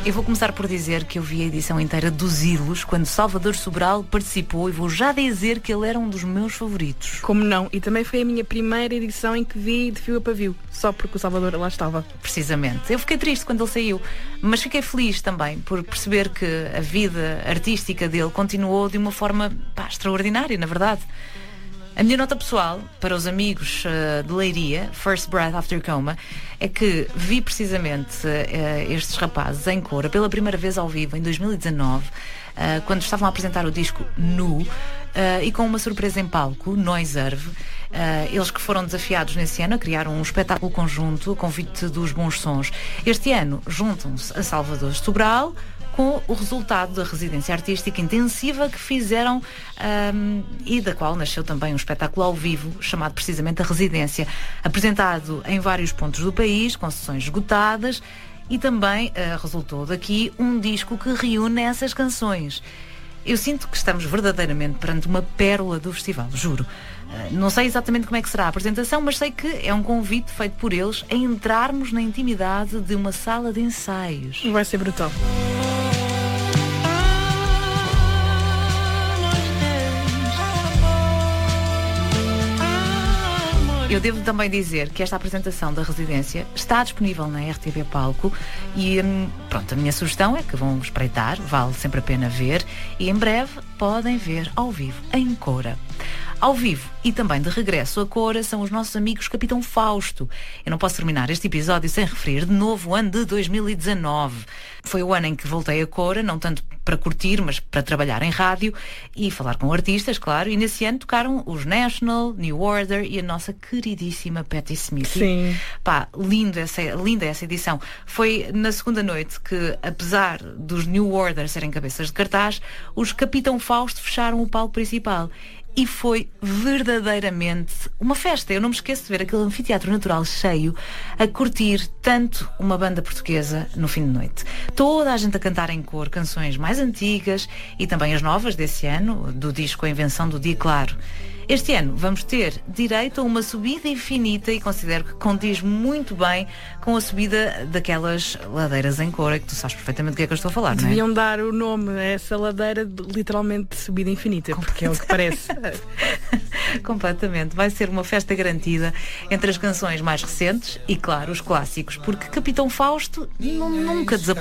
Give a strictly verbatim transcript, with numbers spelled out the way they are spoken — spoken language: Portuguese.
Eu vou começar por dizer que eu vi a edição inteira dos Ídolos quando Salvador Sobral participou e vou já dizer que ele era um dos meus favoritos. Como não? E também foi a minha primeira edição em que vi de fio a pavio, só porque o Salvador lá estava. Precisamente. Eu fiquei triste quando ele saiu, mas fiquei feliz também por perceber que a vida artística dele continuou de uma forma pá, extraordinária, na verdade. A minha nota pessoal, para os amigos uh, de Leiria, First Breath After Coma, é que vi precisamente uh, estes rapazes em Cora pela primeira vez ao vivo em dois mil e dezanove, uh, quando estavam a apresentar o disco Nu, uh, e com uma surpresa em palco, Noiserve. Uh, eles que foram desafiados nesse ano a criar um espetáculo conjunto, a convite dos Bons Sons. Este ano juntam-se a Salvador Sobral com o resultado da residência artística intensiva que fizeram um, e da qual nasceu também um espetáculo ao vivo chamado precisamente A Residência, apresentado em vários pontos do país, com sessões esgotadas, e também uh, resultou daqui um disco que reúne essas canções. Eu sinto que estamos verdadeiramente perante uma pérola do festival, juro. Uh, não sei exatamente como é que será a apresentação, mas sei que é um convite feito por eles a entrarmos na intimidade de uma sala de ensaios. Vai ser brutal. Eu devo também dizer que esta apresentação da Residência está disponível na R T V Palco e, pronto, a minha sugestão é que vão espreitar, vale sempre a pena ver, e em breve podem ver ao vivo, em Cora. Ao vivo e também de regresso a Cora são os nossos amigos Capitão Fausto. Eu não posso terminar este episódio sem referir de novo o ano de dois mil e dezanove. Foi o ano em que voltei a Cora, não tanto para curtir, mas para trabalhar em rádio e falar com artistas, claro. E nesse ano tocaram os National, New Order e a nossa queridíssima Patti Smith. Sim. Pá, lindo essa, linda essa edição. Foi na segunda noite que, apesar dos New Order serem cabeças de cartaz, os Capitão Fausto fecharam o palco principal. E foi verdadeiramente uma festa. Eu não me esqueço de ver aquele anfiteatro natural cheio, a curtir tanto uma banda portuguesa no fim de noite. Toda a gente a cantar em cor canções mais antigas e também as novas desse ano, do disco A Invenção do Dia Claro. Este ano vamos ter direito a uma subida infinita e considero que condiz muito bem com a subida daquelas ladeiras em Cora, que tu sabes perfeitamente do que é que eu estou a falar, não é? Deviam dar o nome a essa ladeira de, literalmente, subida infinita, porque é o que parece. Completamente. Vai ser uma festa garantida entre as canções mais recentes e, claro, os clássicos, porque Capitão Fausto nunca desapareceu.